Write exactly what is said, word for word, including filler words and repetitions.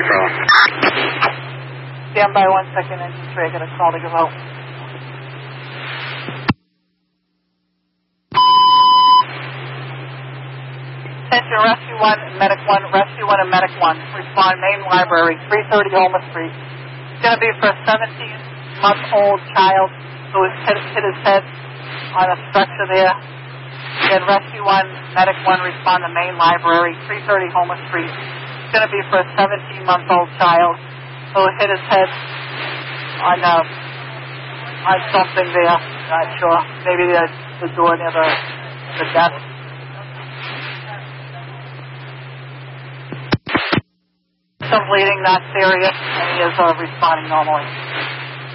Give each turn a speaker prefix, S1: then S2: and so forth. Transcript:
S1: Patrol.
S2: Stand by one second, engine three. I got a call to give out. Attention, Rescue one, Medic one, Rescue one and Medic one. Respond main library, three thirty Homer Street. It's going to be for a seventeen-month-old child who has hit, hit his head on a structure there. Again, Rescue one, Medic one, respond to main library, three thirty Homer Street. It's going to be for a seventeen-month-old child who hit his head on, uh, on something there. Not sure. Maybe the, the door near the, the desk. Some bleeding, not serious, and he is uh, responding normally.